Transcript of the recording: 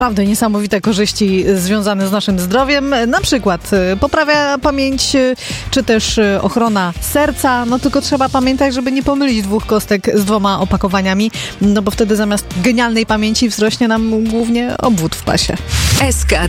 Naprawdę niesamowite korzyści związane z naszym zdrowiem. Na przykład poprawia pamięć, czy też ochrona serca. No tylko trzeba pamiętać, żeby nie pomylić 2 kostek z 2 opakowaniami, no bo wtedy zamiast genialnej pamięci wzrośnie nam głównie obwód w pasie. SK